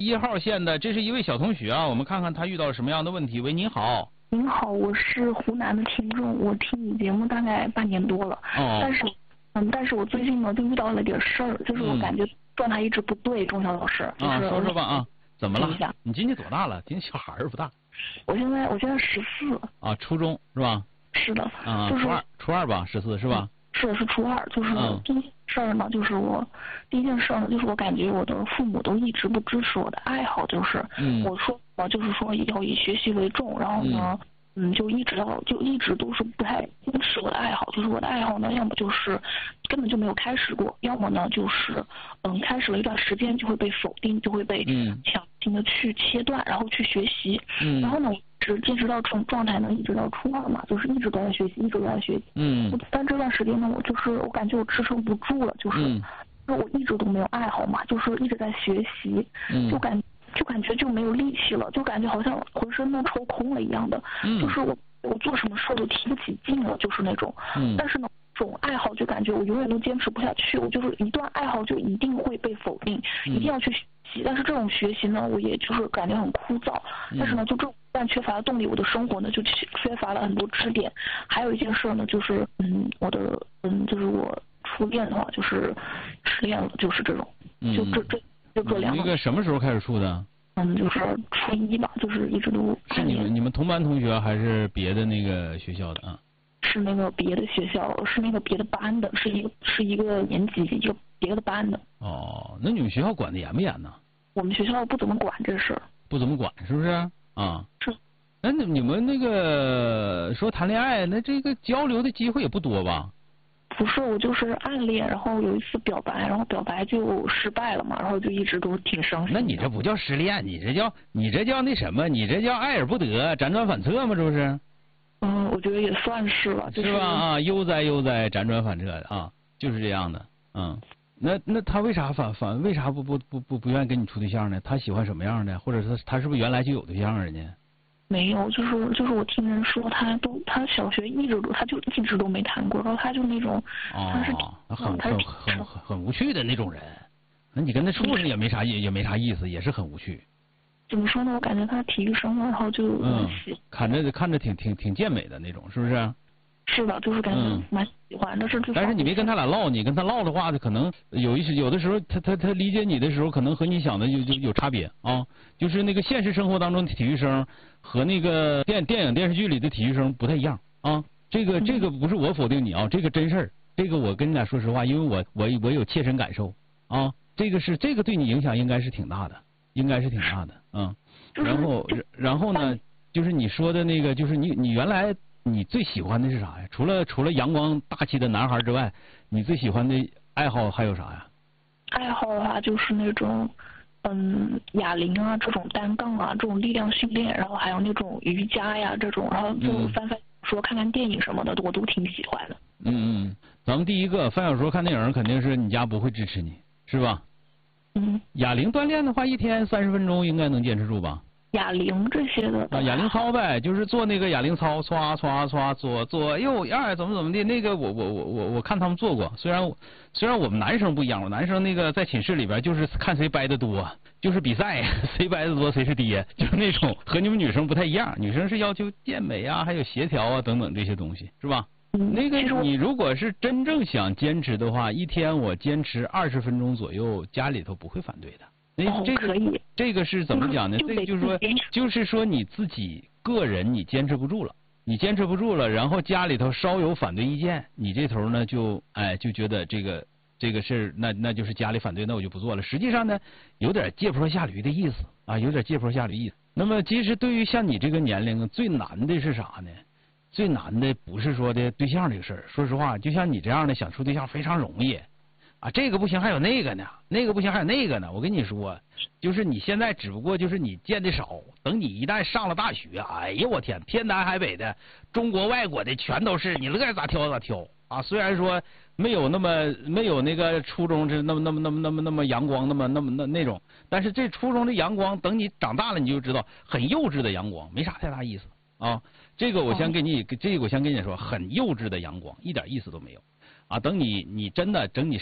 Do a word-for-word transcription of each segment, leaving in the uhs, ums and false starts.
一号线的，这是一位小同学啊，我们看看他遇到什么样的问题。喂，您好。 您好，我是湖南的听众，我听你节目大概半年多了。 哦。 但是，嗯，但是我最近呢就遇到了点事儿，就是我感觉状态一直不对，钟晓老师。 啊， 就是、 说说吧啊，怎么了？ 听一下你今年多大了？今年小孩儿不大。 我现在我现在十四。啊， 初中是吧？ 是的。 啊， 就是初二，初二吧，十四是吧？ 是是初二，就是第一件事儿呢，就是我第一件事呢，就是我感觉我的父母都一直不支持我的爱好，就是我说我就是说要以学习为重，然后呢。嗯嗯，就一直要就一直都是不太坚持我的爱好，就是我的爱好呢，要么就是根本就没有开始过，要么呢就是嗯开始了一段时间就会被否定，就会被强行的去切断，然后去学习。嗯。然后呢，是坚持到这种状态呢，一直到初二嘛，就是一直都在学习，一直都在学习。嗯。但这段时间呢，我就是我感觉我支撑不住了，就是，嗯、我一直都没有爱好嘛，就是一直在学习，嗯、就感。就感觉就没有力气了，就感觉好像浑身都抽空了一样的，嗯、就是我我做什么事都提不起劲了，就是那种。嗯、但是呢，这种爱好就感觉我永远都坚持不下去，我就是一段爱好就一定会被否定，嗯、一定要去学习。但是这种学习呢，我也就是感觉很枯燥。嗯、但是呢，就这种但缺乏了动力，我的生活呢就缺乏了很多支点。还有一件事呢，就是嗯，我的嗯，就是我初恋的话，就是失恋了，就是这种，嗯、就这这。就这两个。 那个什么时候开始处的？ 嗯，就是初一吧，就是一直都。 是你们你们同班同学还是别的那个学校的啊？ 是那个别的学校，是那个别的班的，是一个是一个年级一个别的班的。 哦，那你们学校管的严不严呢？ 我们学校不怎么管这事。 不怎么管是不是？啊。 是。 那你们那个说谈恋爱，那这个交流的机会也不多吧？ 不是，我就是暗恋，然后有一次表白，然后表白就失败了嘛，然后就一直都挺伤心。 那你这不叫失恋，你这叫你这叫那什么？你这叫爱而不得，辗转反侧吗？这不是？ 嗯，我觉得也算是了，就是、 是吧？啊，悠哉悠哉，辗转反侧啊，就是这样的。嗯，那那他为啥反反为啥不不不不不愿意跟你处对象呢？他喜欢什么样的？或者是他是不是原来就有对象啊？人家？ 没有，就是就是我听人说，他都他小学一直都他就一直都没谈过，然后他就那种， 哦、 他是很很很很很无趣的那种人，那你跟他处上也没啥也也没啥意思，也是很无趣。 怎么说呢？我感觉他体育生，然后就嗯，看着看着挺挺挺健美的那种，是不是？ 是的，就是感觉蛮喜欢的，是。 但是你没跟他俩唠，你跟他唠的话，他可能有一些有的时候，他他他理解你的时候，可能和你想的有就有差别啊。就是那个现实生活当中的体育生和那个电电影电视剧里的体育生不太一样啊。这个这个不是我否定你啊，这个真事儿。这个我跟你俩说实话，因为我我我有切身感受啊。这个是这个对你影响应该是挺大的，应该是挺大的啊。然后然后呢，就是你说的那个，就是你你原来。你最喜欢的是啥呀？除了除了阳光大气的男孩之外，你最喜欢的爱好还有啥呀？ 爱好的话就是那种，嗯，哑铃啊，这种单杠啊，这种力量训练，然后还有那种瑜伽呀这种，然后就翻翻说看看电影什么的，我都挺喜欢的。 嗯嗯，咱们第一个翻小说看电影，肯定是你家不会支持你，是吧？ 嗯。 哑铃锻炼的话，一天三十分钟应该能坚持住吧？ 哑铃这些的啊，哑铃操呗，就是做那个哑铃操，歘歘歘，左左右二怎么怎么的，那个我我我我我看他们做过，虽然虽然我们男生不一样，我男生那个在寝室里边就是看谁掰的多，就是比赛谁掰的多谁是爹，就是那种和你们女生不太一样，女生是要求健美啊，还有协调啊等等这些东西，是吧？ 嗯、 那个你如果是真正想坚持的话，一天我坚持二十分钟左右，家里头不会反对的。 哦， 这可以。 这个是怎么讲呢？这个就是说，就是说你自己个人你坚持不住了，你坚持不住了，然后家里头稍有反对意见，你这头呢就哎就觉得这个这个事那那就是家里反对，那我就不做了。实际上呢，有点借坡下驴的意思啊，有点借坡下驴意思。那么其实对于像你这个年龄，最难的是啥呢？最难的不是说的对象这个事儿，说实话，就像你这样的想处对象非常容易。啊，这个不行，还有那个呢，那个不行，还有那个呢。我跟你说，就是你现在只不过就是你见的少，等你一旦上了大学，哎呀，我天，天南海北的，中国外国的全都是，你乐意咋挑咋挑啊。虽然说没有那么没有那个初中是那么那么那么那么那么阳光，那么那么那那种，但是这初中的阳光，等你长大了你就知道，很幼稚的阳光，没啥太大意思啊。这个我先跟你，这个我先跟你说，很幼稚的阳光，一点意思都没有。啊，等你你真的等你上了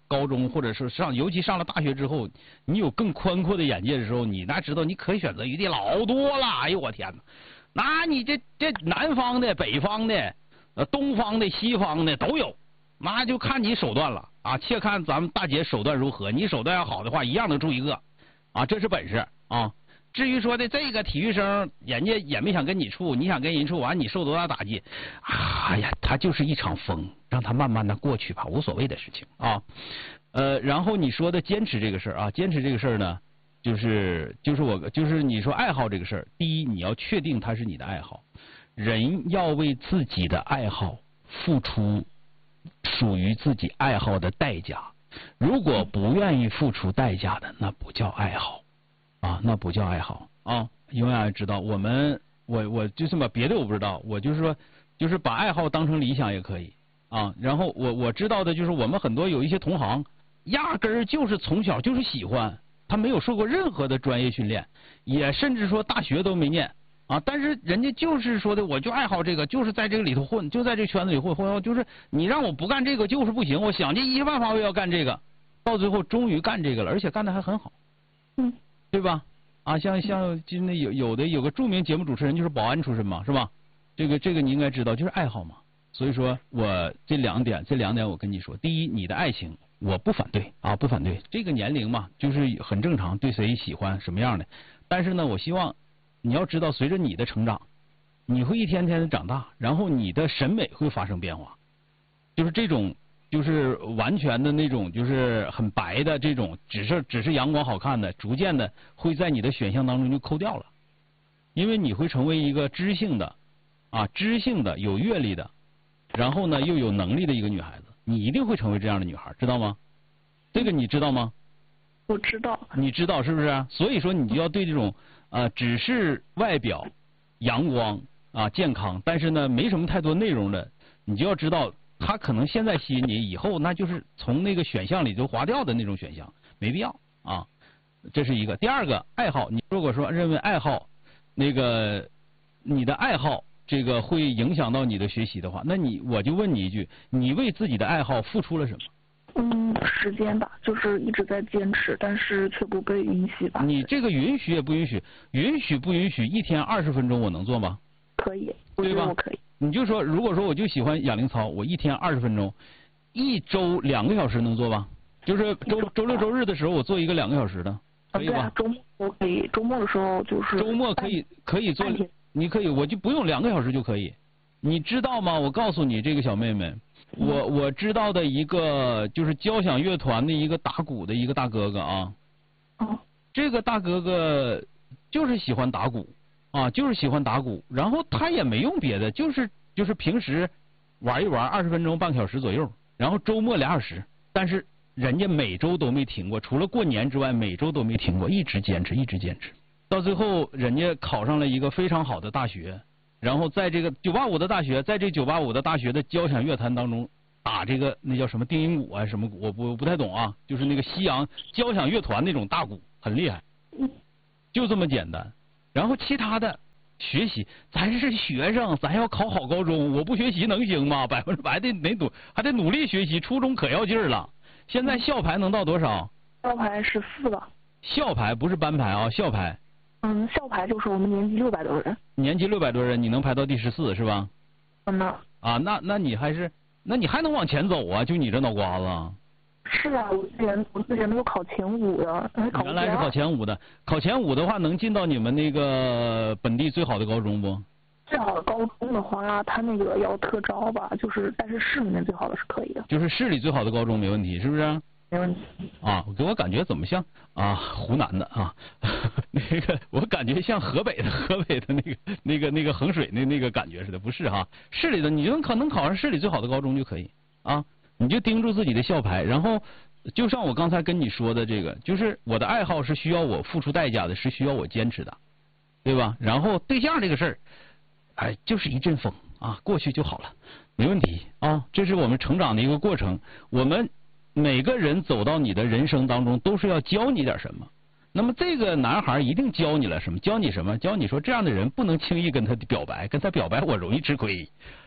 高中，或者是上，尤其上了大学之后，你有更宽阔的眼界的时候，你那知道你可以选择余地老多了。哎呦我天哪，那你这这南方的、北方的、呃东方的、西方的都有，那就看你手段了啊！且看咱们大姐手段如何，你手段要好的话，一样能住一个啊，这是本事啊。至于说的这个体育生，人家也没想跟你处，你想跟人处，完你受多大打击？哎呀，他就是一场风，让他慢慢的过去吧，无所谓的事情啊。呃，然后你说的坚持这个事儿啊，坚持这个事儿呢，就是就是我就是你说爱好这个事儿，第一你要确定它是你的爱好，人要为自己的爱好付出属于自己爱好的代价，如果不愿意付出代价的，那不叫爱好。啊，那不叫爱好啊！永远知道，我们我我就是把别的我不知道，我就是说，就是把爱好当成理想也可以啊。然后我我知道的就是，我们很多有一些同行，压根儿就是从小就是喜欢，他没有受过任何的专业训练，也甚至说大学都没念啊。但是人家就是说的，我就爱好这个，就是在这个里头混，就在这个圈子里混混，就是你让我不干这个就是不行，我想尽一切办法我也要干这个，到最后终于干这个了，而且干得还很好。 嗯。 对吧？啊，像像就那有有的有个著名节目主持人就是保安出身嘛，是吧？这个这个你应该知道，就是爱好嘛。所以说我这两点这两点我跟你说，第一，你的爱情我不反对啊，不反对。这个年龄嘛，就是很正常，对谁喜欢什么样的。但是呢，我希望你要知道，随着你的成长，你会一天天的长大，然后你的审美会发生变化，就是这种。就是完全的那种，就是很白的这种，只是只是阳光好看的，逐渐的会在你的选项当中就抠掉了，因为你会成为一个知性的，啊，知性的有阅历的，然后呢又有能力的一个女孩子，你一定会成为这样的女孩，知道吗？这个你知道吗？ 我知道。 你知道是不是？所以说你就要对这种啊，只是外表阳光啊健康，但是呢没什么太多内容的，你就要知道。他可能现在吸引你，以后那就是从那个选项里就划掉的那种选项，没必要啊。这是一个。第二个爱好，你如果说认为爱好那个你的爱好这个会影响到你的学习的话，那你我就问你一句，你为自己的爱好付出了什么？ 嗯，时间吧，就是一直在坚持，但是却不被允许吧。 你这个允许也不允许，允许不允许？一天二十分钟我能做吗？ 可以， 对吧？ 我可以。 你就说，如果说我就喜欢哑铃操，我一天二十分钟，一周两个小时能做吧？就是周周六周日的时候，我做一个两个小时的，可以吧？ 啊、周末我可以，周末的时候就是周末可以可以做，你可以，我就不用两个小时就可以。你知道吗？我告诉你，这个小妹妹，我我知道的一个就是交响乐团的一个打鼓的一个大哥哥啊， 嗯， 这个大哥哥就是喜欢打鼓。啊，就是喜欢打鼓，然后他也没用别的，就是就是平时玩一玩，二十分钟半个小时左右，然后周末俩小时，但是人家每周都没停过，除了过年之外，每周都没停过，一直坚持，一直坚持，到最后人家考上了一个非常好的大学，然后在这个九八五的大学，在这九八五的大学的交响乐团当中打这个那叫什么定音鼓啊什么鼓，我不不太懂啊，就是那个西洋交响乐团那种大鼓，很厉害，就这么简单。然后其他的学习，咱是学生，咱要考好高中，我不学习能行吗？百分之百得得努，还得努力学习。初中可要劲儿了。现在校排能到多少？ 校排十四了。 校排不是班排啊，校排。 嗯，校排就是我们年级六百多人。 年级六百多人，你能排到第十四是吧？ 嗯呐。 啊，那那你还是，那你还能往前走啊？就你这脑瓜子。 是啊，我之前我之前都考前五的，考原来是考前五的，考前五的话能进到你们那个本地最好的高中不？ 最好的高中的话，他那个要特招吧，就是但是市里面最好的是可以的。 就是市里最好的高中没问题，是不是？ 没问题。 啊，给我感觉怎么像啊湖南的啊，那个我感觉像河北的河北的那个那个那个衡水那那个感觉似的，不是哈？市里的你就可能考上市里最好的高中就可以啊。你就盯住自己的校排，然后就像我刚才跟你说的这个，就是我的爱好是需要我付出代价的，是需要我坚持的，对吧？然后对象这个事儿，哎，就是一阵风啊，过去就好了，没问题啊。这是我们成长的一个过程，我们每个人走到你的人生当中，都是要教你点什么。那么这个男孩一定教你了什么？教你什么？教你说这样的人不能轻易跟他表白，跟他表白我容易吃亏。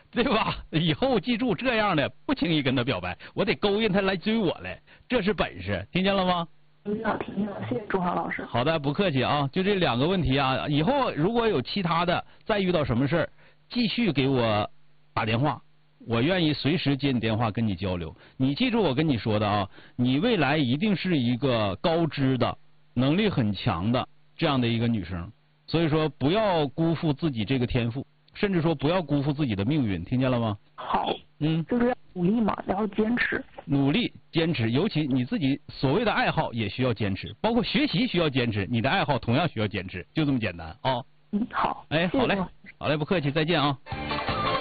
对吧？以后记住这样的，不轻易跟他表白，我得勾引他来追我来，这是本事，听见了吗？ 听见了，听见了，谢谢钟晓老师。 好的，不客气啊，就这两个问题啊，以后如果有其他的，再遇到什么事儿，继续给我打电话，我愿意随时接你电话跟你交流。你记住我跟你说的啊，你未来一定是一个高知的、能力很强的这样的一个女生，所以说不要辜负自己这个天赋，甚至说不要辜负自己的命运，听见了吗？ 好， 嗯， 就是要努力嘛，然后坚持。 努力坚持，尤其你自己所谓的爱好也需要坚持，包括学习需要坚持，你的爱好同样需要坚持，就这么简单啊。 嗯，好。 哎，好嘞，好嘞，不客气，再见啊。